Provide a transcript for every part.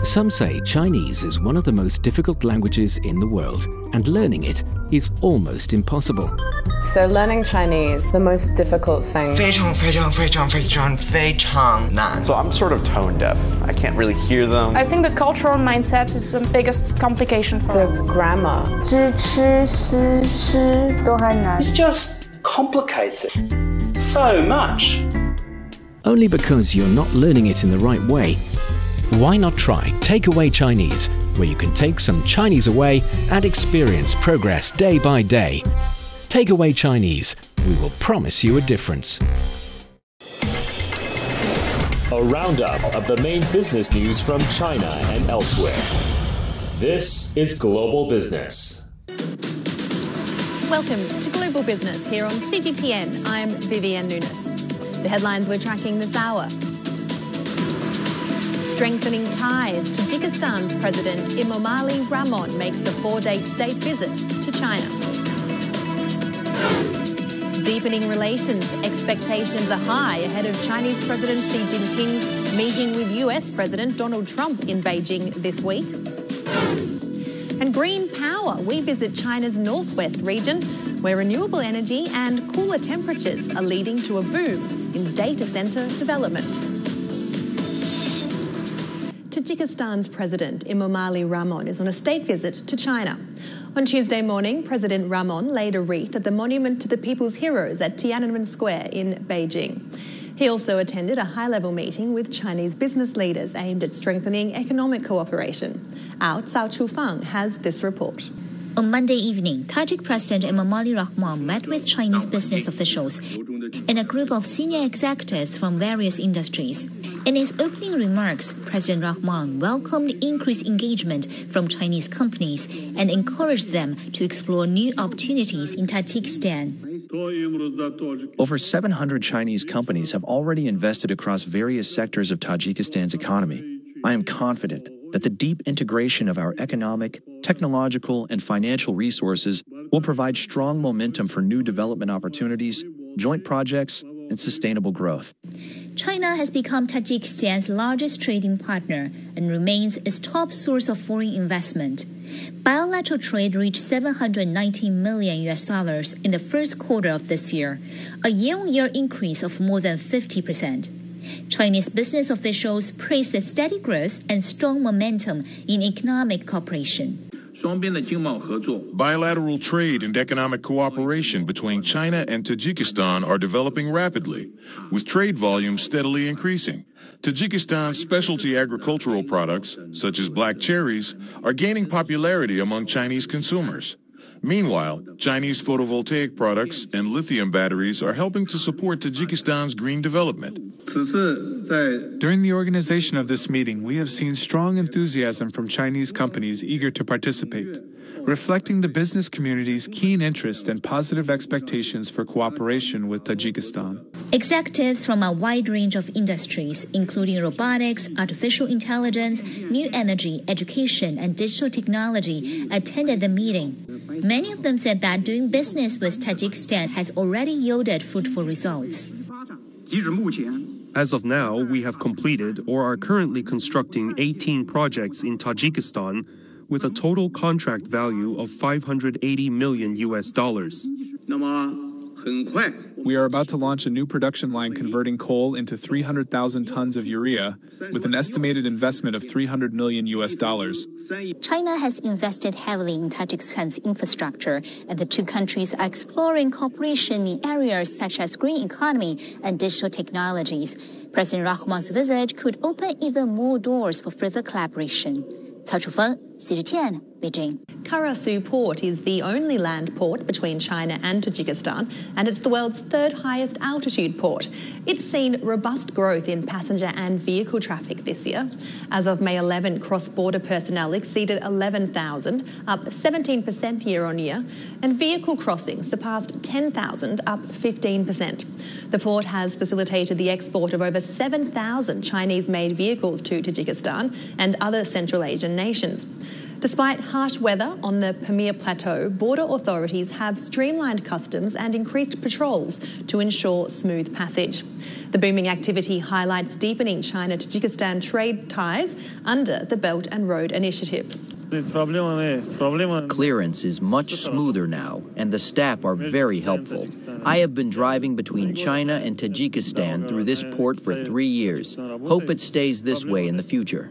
Some say Chinese is one of the most difficult languages in the world, and learning it is almost impossible. So learning Chinese, the most difficult thing. 非常非常非常非常非常难. So I'm sort of tone deaf. I can't really hear them. I think the cultural mindset is the biggest complication for The us. grammar. 知吃思吃都还难。 It's just complicated so much. Only because you're not learning it in the right way. Why not try Takeaway Chinese, where you can take some Chinese away and experience progress day by day. Takeaway Chinese, we will promise you a difference. A roundup of the main business news from China and elsewhere. This is Global Business. Welcome to Global Business here on CGTN. I'm Vivienne Nunes. The headlines we're tracking this hour. Strengthening ties. Tajikistan's President Emomali Rahmon makes a 4-day state visit to China. Deepening relations. Expectations are high ahead of Chinese President Xi Jinping's meeting with US President Donald Trump in Beijing this week. And green power. We visit China's northwest region, where renewable energy and cooler temperatures are leading to a boom in data center development. Tajikistan's President Emomali Rahmon is on a state visit to China. On Tuesday morning, President Rahmon laid a wreath at the Monument to the People's Heroes at Tiananmen Square in Beijing. He also attended a high-level meeting with Chinese business leaders aimed at strengthening economic cooperation. Our Cao Chufang has this report. On Monday evening, Tajik President Emomali Rahmon met with Chinese business officials and a group of senior executives from various industries. In his opening remarks, President Rahmon welcomed increased engagement from Chinese companies and encouraged them to explore new opportunities in Tajikistan. Over 700 Chinese companies have already invested across various sectors of Tajikistan's economy. I am confident that the deep integration of our economic, technological, and financial resources will provide strong momentum for new development opportunities, joint projects, and sustainable growth. China has become Tajikistan's largest trading partner and remains its top source of foreign investment. Bilateral trade reached $719 million in the first quarter of this year, a year-on-year increase of more than 50%. Chinese business officials praised the steady growth and strong momentum in economic cooperation. Bilateral trade and economic cooperation between China and Tajikistan are developing rapidly, with trade volumes steadily increasing. Tajikistan's specialty agricultural products, such as black cherries, are gaining popularity among Chinese consumers. Meanwhile, Chinese photovoltaic products and lithium batteries are helping to support Tajikistan's green development. During the organization of this meeting, we have seen strong enthusiasm from Chinese companies eager to participate, reflecting the business community's keen interest and positive expectations for cooperation with Tajikistan. Executives from a wide range of industries, including robotics, artificial intelligence, new energy, education, and digital technology, attended the meeting. Many of them said that doing business with Tajikistan has already yielded fruitful results. As of now, we have completed or are currently constructing 18 projects in Tajikistan with a total contract value of $580 million. We are about to launch a new production line converting coal into 300,000 tons of urea with an estimated investment of $300 million. China has invested heavily in Tajikistan's infrastructure, and the two countries are exploring cooperation in areas such as green economy and digital technologies. President Rahmon's visit could open even more doors for further collaboration. Cao Chufeng, CGTN, Beijing. Karasu Port is the only land port between China and Tajikistan, and it's the world's third highest altitude port. It's seen robust growth in passenger and vehicle traffic this year. As of May 11, cross-border personnel exceeded 11,000, up 17% year-on-year, and vehicle crossings surpassed 10,000, up 15%. The port has facilitated the export of over 7,000 Chinese-made vehicles to Tajikistan and other Central Asian nations. Despite harsh weather on the Pamir Plateau, border authorities have streamlined customs and increased patrols to ensure smooth passage. The booming activity highlights deepening China-Tajikistan trade ties under the Belt and Road Initiative. Clearance is much smoother now, and the staff are very helpful. I have been driving between China and Tajikistan through this port for 3 years. Hope it stays this way in the future.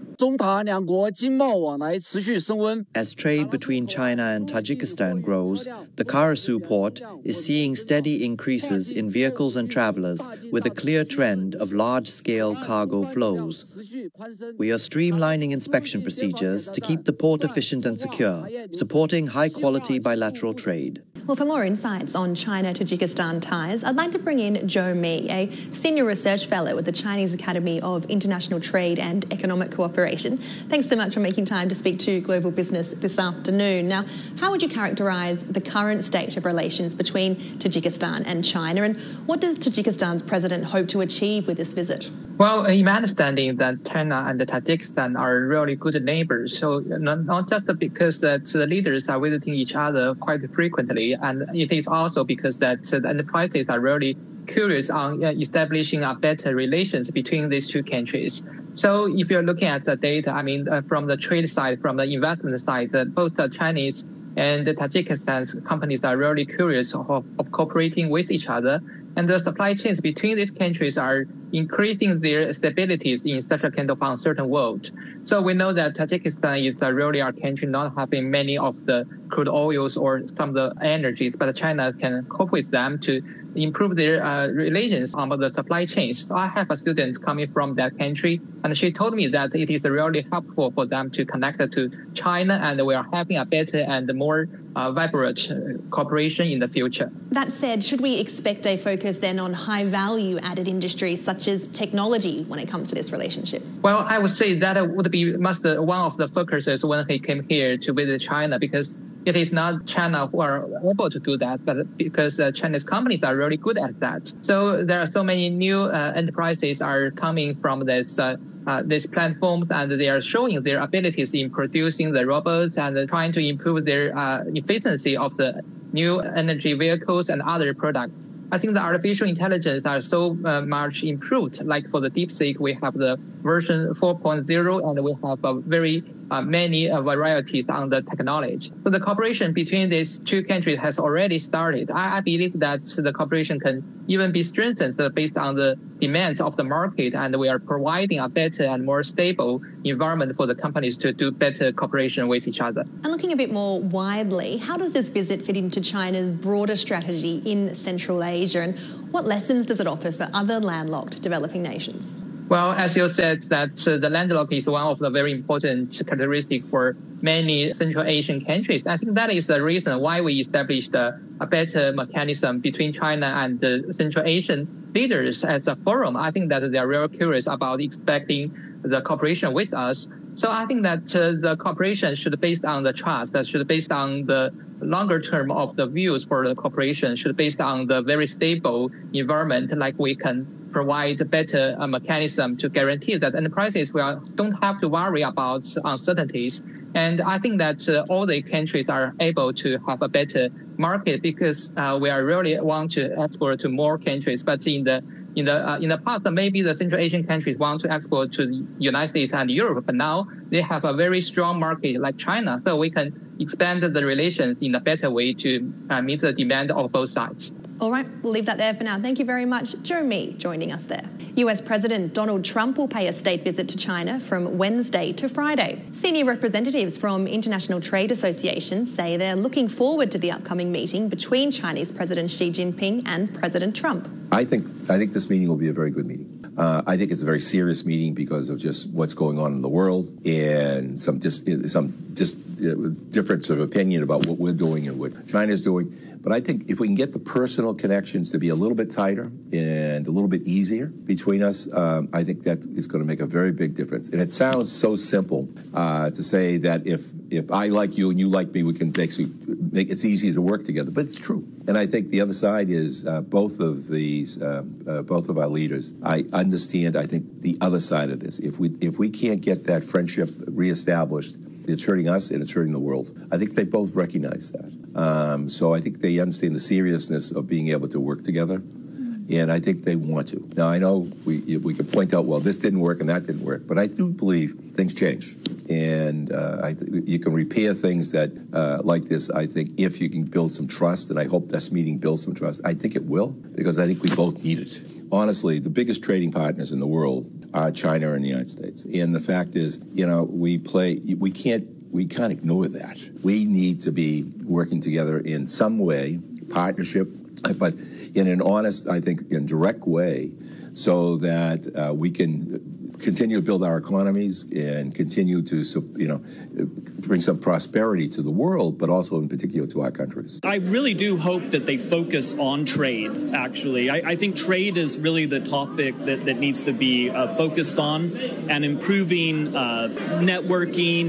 As trade between China and Tajikistan grows, the Karasu port is seeing steady increases in vehicles and travelers with a clear trend of large-scale cargo flows. We are streamlining inspection procedures to keep the port efficient and secure, supporting high-quality bilateral trade. Well, for more insights on China-Tajikistan ties, I'd like to bring in Zhou Mi, a Senior Research Fellow at the Chinese Academy of International Trade and Economic Cooperation. Thanks so much for making time to speak to Global Business this afternoon. Now, how would you characterise the current state of relations between Tajikistan and China, and what does Tajikistan's president hope to achieve with this visit? Well, in my understanding that China and Tajikistan are really good neighbors. So not just because that the leaders are visiting each other quite frequently, and it is also because that the enterprises are really curious on establishing a better relations between these two countries. So if you're looking at the data, from the trade side, from the investment side, both the Chinese and the Tajikistan's companies are really curious of cooperating with each other. And the supply chains between these countries are increasing their stabilities in such a kind of uncertain world. So we know that Tajikistan is really our country not having many of the crude oils or some of the energies, but China can cope with them to improve their relations on the supply chains. So I have a student coming from that country, and she told me that it is really helpful for them to connect to China, and we are having a better and more vibrant cooperation in the future. That said, should we expect a focus then on high value added industries such as technology when it comes to this relationship? Well, I would say that would be one of the focuses when he came here to visit China, because it is not China who are able to do that, but because Chinese companies are really good at that. So there are so many new enterprises are coming from these platforms, and they are showing their abilities in producing the robots and trying to improve their efficiency of the new energy vehicles and other products. I think the artificial intelligence are so much improved. Like for the DeepSeek, we have the version 4.0, and we have very many varieties on the technology. So the cooperation between these two countries has already started. I believe that the cooperation can even be strengthened based on the demands of the market, and we are providing a better and more stable environment for the companies to do better cooperation with each other. And looking a bit more widely, how does this visit fit into China's broader strategy in Central Asia, and what lessons does it offer for other landlocked developing nations? Well, as you said, that the landlocked is one of the very important characteristics for many Central Asian countries. I think that is the reason why we established a better mechanism between China and the Central Asian leaders as a forum. I think that they are very curious about expecting the cooperation with us. So I think that the cooperation should be based on the trust, that should be based on the longer term of the views for the cooperation, should be based on the very stable environment, like we can provide better mechanism to guarantee that enterprises don't have to worry about uncertainties. And I think that all the countries are able to have a better market, because we are really want to export to more countries. But in the past, maybe the Central Asian countries want to export to the United States and Europe, but now they have a very strong market like China, so we can expand the relations in a better way to meet the demand of both sides. All right, we'll leave that there for now. Thank you very much, Zhou Mi, joining us there. US President Donald Trump will pay a state visit to China from Wednesday to Friday. Senior representatives from international trade associations say they're looking forward to the upcoming meeting between Chinese President Xi Jinping and President Trump. I think this meeting will be a very good meeting. I think it's a very serious meeting because of just what's going on in the world and some difference of opinion about what we're doing and what China's doing. But I think if we can get the personal connections to be a little bit tighter and a little bit easier between us, I think that is going to make a very big difference. And it sounds so simple to say that if I like you and you like me, we can basically make it's easy to work together. But it's true. And I think the other side is both of our leaders. I understand. I think the other side of this, if we can't get that friendship reestablished, It's hurting us and it's hurting the world. I think they both recognize that. So I think they understand the seriousness of being able to work together. And I think they want to. Now, I know we can point out, well, this didn't work and that didn't work, but I do believe things change. And you can repair things that like this, I think, if you can build some trust, and I hope this meeting builds some trust. I think it will, because I think we both need it. Honestly, the biggest trading partners in the world are China and the United States. And the fact is, we can't ignore that. We need to be working together in some way, partnership, but in an honest, I think, in direct way, so that we can continue to build our economies and continue to, bring some prosperity to the world, but also in particular to our countries. I really do hope that they focus on trade, actually. I think trade is really the topic that needs to be focused on, and improving networking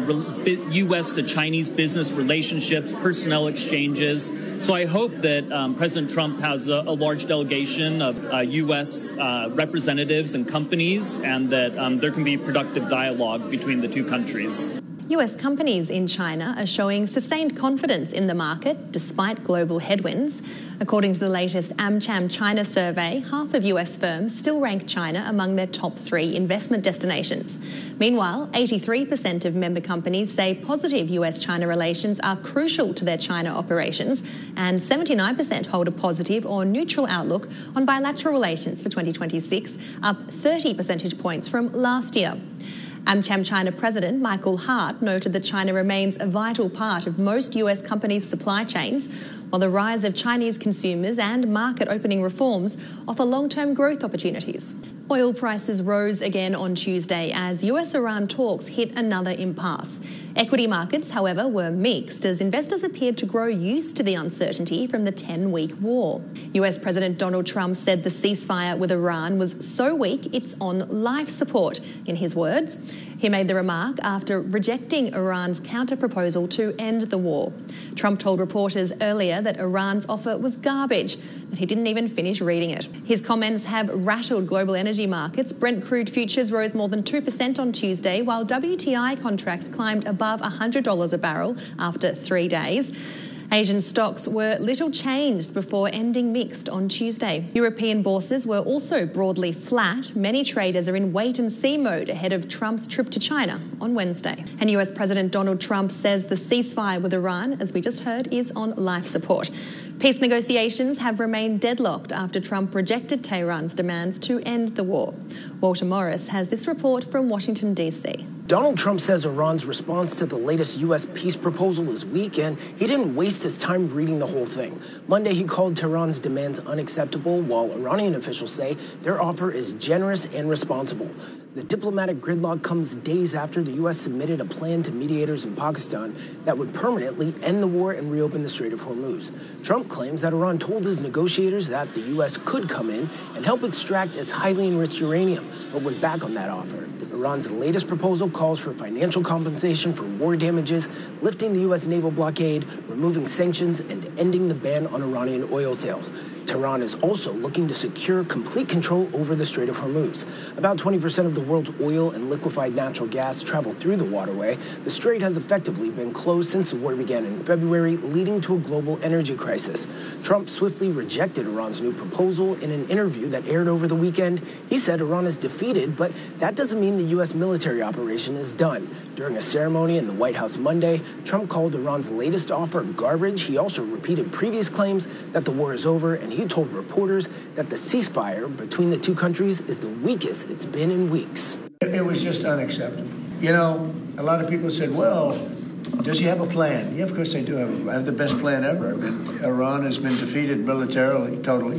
and U.S. to Chinese business relationships, personnel exchanges. So I hope that President Trump has a large delegation of U.S. representatives and companies, and that there can be productive dialogue between the two countries. US companies in China are showing sustained confidence in the market despite global headwinds. According to the latest AmCham China survey, half of US firms still rank China among their top 3 investment destinations. Meanwhile, 83% of member companies say positive US-China relations are crucial to their China operations, and 79% hold a positive or neutral outlook on bilateral relations for 2026, up 30 percentage points from last year. AmCham China President Michael Hart noted that China remains a vital part of most US companies' supply chains, while the rise of Chinese consumers and market opening reforms offer long-term growth opportunities. Oil prices rose again on Tuesday as US-Iran talks hit another impasse. Equity markets, however, were mixed as investors appeared to grow used to the uncertainty from the 10-week war. US President Donald Trump said the ceasefire with Iran was so weak it's on life support, in his words. He made the remark after rejecting Iran's counter-proposal to end the war. Trump told reporters earlier that Iran's offer was garbage, that he didn't even finish reading it. His comments have rattled global energy markets. Brent crude futures rose more than 2% on Tuesday, while WTI contracts climbed above $100 a barrel after 3 days. Asian stocks were little changed before ending mixed on Tuesday. European bourses were also broadly flat. Many traders are in wait-and-see mode ahead of Trump's trip to China on Wednesday. And US President Donald Trump says the ceasefire with Iran, as we just heard, is on life support. Peace negotiations have remained deadlocked after Trump rejected Tehran's demands to end the war. Walter Morris has this report from Washington, D.C. Donald Trump says Iran's response to the latest U.S. peace proposal is weak, and he didn't waste his time reading the whole thing. Monday, he called Tehran's demands unacceptable, while Iranian officials say their offer is generous and responsible. The diplomatic gridlock comes days after the U.S. submitted a plan to mediators in Pakistan that would permanently end the war and reopen the Strait of Hormuz. Trump claims that Iran told his negotiators that the U.S. could come in and help extract its highly enriched uranium, but went back on that offer. Iran's latest proposal calls for financial compensation for war damages, lifting the U.S. naval blockade, removing sanctions, and ending the ban on Iranian oil sales. Tehran is also looking to secure complete control over the Strait of Hormuz. About 20% of the world's oil and liquefied natural gas travel through the waterway. The strait has effectively been closed since the war began in February, leading to a global energy crisis. Trump swiftly rejected Iran's new proposal in an interview that aired over the weekend. He said Iran is defeated, but that doesn't mean the U.S. military operation is done. During a ceremony in the White House Monday, Trump called Iran's latest offer garbage. He also repeated previous claims that the war is over, and he told reporters that the ceasefire between the two countries is the weakest it's been in weeks. It was just unacceptable. You know, a lot of people said, well, does he have a plan? Yeah, of course they do have the best plan ever. I mean, Iran has been defeated militarily, totally.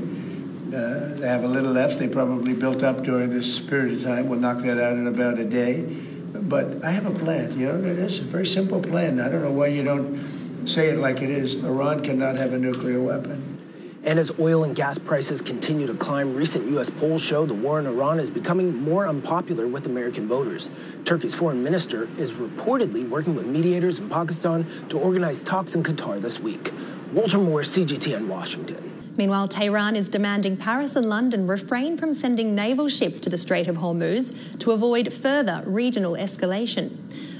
They have a little left. They probably built up during this period of time. We'll knock that out in about a day. But I have a plan. You know, it is a very simple plan. I don't know why you don't say it like it is. Iran cannot have a nuclear weapon. And as oil and gas prices continue to climb, recent U.S. polls show the war in Iran is becoming more unpopular with American voters. Turkey's foreign minister is reportedly working with mediators in Pakistan to organize talks in Qatar this week. Walter Moore, CGTN, Washington. Meanwhile, Tehran is demanding Paris and London refrain from sending naval ships to the Strait of Hormuz to avoid further regional escalation.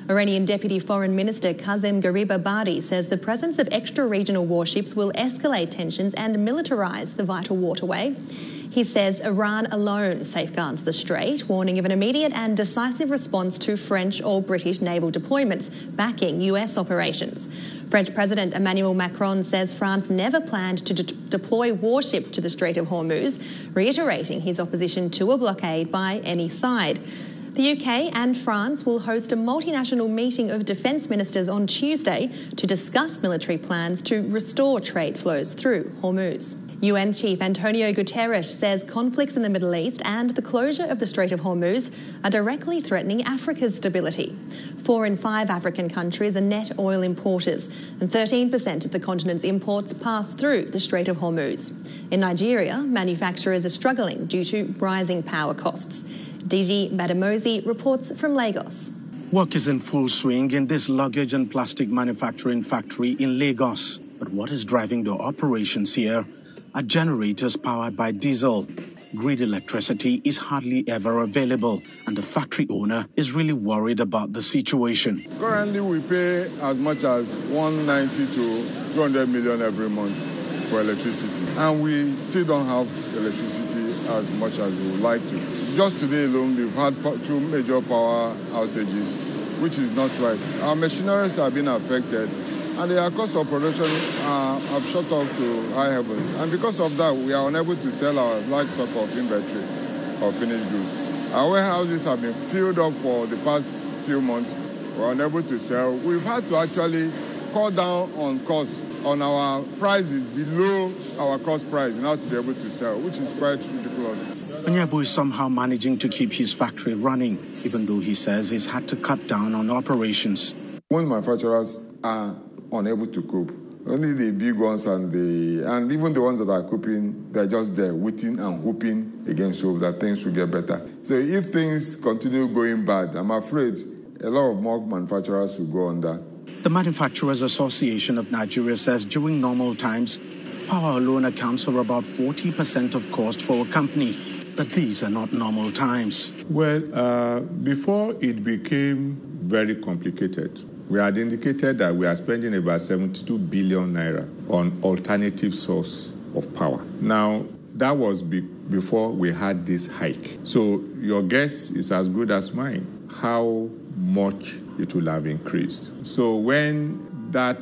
Iranian Deputy Foreign Minister Kazem Garibabadi says the presence of extra-regional warships will escalate tensions and militarise the vital waterway. He says Iran alone safeguards the strait, warning of an immediate and decisive response to French or British naval deployments backing US operations. French President Emmanuel Macron says France never planned to deploy warships to the Strait of Hormuz, reiterating his opposition to a blockade by any side. The UK and France will host a multinational meeting of defence ministers on Tuesday to discuss military plans to restore trade flows through Hormuz. UN Chief Antonio Guterres says conflicts in the Middle East and the closure of the Strait of Hormuz are directly threatening Africa's stability. 4 in 5 African countries are net oil importers, and 13% of the continent's imports pass through the Strait of Hormuz. In Nigeria, manufacturers are struggling due to rising power costs. DG Badamosi reports from Lagos. Work is in full swing in this luggage and plastic manufacturing factory in Lagos. But what is driving the operations here are generators powered by diesel. Grid electricity is hardly ever available, and the factory owner is really worried about the situation. Currently, we pay as much as 190 to 200 million every month for electricity, and we still don't have electricity as much as we would like to. Just today alone, we've had 2 major power outages, which is not right. Our machineries have been affected, and their cost of production have shot up to high heavens. And because of that, we are unable to sell our large stock of inventory of finished goods. Our warehouses have been filled up for the past few months. We're unable to sell. We've had to actually cut down on costs on our prices below our cost price in order to be able to sell, which is quite ridiculous. Onyebu is somehow managing to keep his factory running, even though he says he's had to cut down on operations. When manufacturers are unable to cope, only the big ones and even the ones that are coping, they're just there waiting and hoping against hope that things will get better. So if things continue going bad, I'm afraid a lot of more manufacturers will go under. The Manufacturers Association of Nigeria says during normal times, power alone accounts for about 40% of cost for a company. But these are not normal times. Well, before it became very complicated, we had indicated that we are spending about 72 billion naira on alternative source of power. Now, that was before we had this hike. So your guess is as good as mine, how much it will have increased. So when that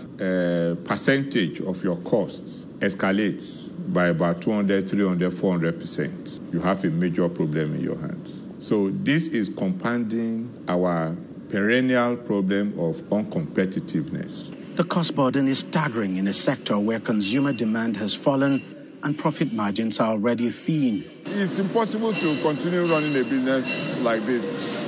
percentage of your costs escalates by about 200, 300, 400%, you have a major problem in your hands. So this is compounding our perennial problem of uncompetitiveness. The cost burden is staggering in a sector where consumer demand has fallen and profit margins are already thin. It's impossible to continue running a business like this.